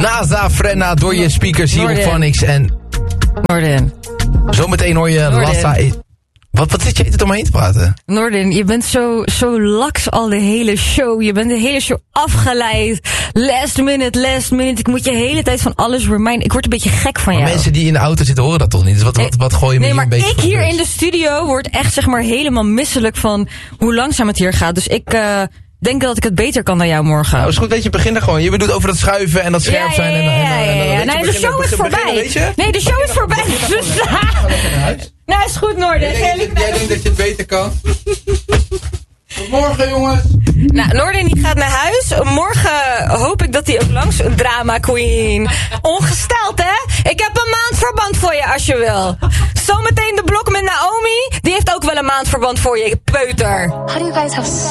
NASA Frenna door je speakers hier op Phonics. En Noordin. Zometeen hoor je Lassa... Wat zit je het omheen te praten? Noordin, je bent zo laks al de hele show. Je bent de hele show afgeleid. Last minute. Ik moet je hele tijd van alles reminden. Ik word een beetje gek van jou. Maar mensen die in de auto zitten horen dat toch niet? Dus wat gooi je me hier een beetje Nee, maar ik hier in de studio word echt zeg maar helemaal misselijk van hoe langzaam het hier gaat. Dus ik denk dat ik het beter kan dan jou morgen. Nou, is goed dat je begint er gewoon. Je bedoelt over dat schuiven en dat scherp zijn. Nee, de show is voorbij. Nee, de show is voorbij. Nou, is goed, Noordin. Jij denkt dat je het beter kan? Tot morgen, jongens. Nou, Noordin die gaat naar huis. Morgen hoop ik dat hij ook langs een drama queen. Ongesteld, hè? Ik heb een maandverband voor je als je wil. Zometeen de blok met Naomi. Die heeft ook wel een maandverband voor je, peuter. How do you guys have